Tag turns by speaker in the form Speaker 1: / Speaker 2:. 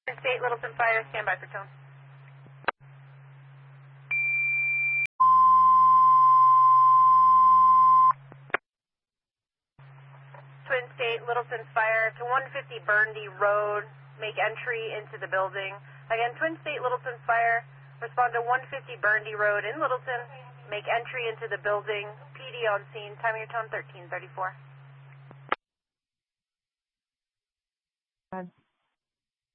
Speaker 1: State, Littleton Fire, stand by for tone. Twin State, Littleton Fire to 150 Burndy Road, make entry into the building. Again, Twin State, Littleton Fire, respond to 150 Burndy Road in Littleton, make entry into the building. PD on scene, time of your tone 1334.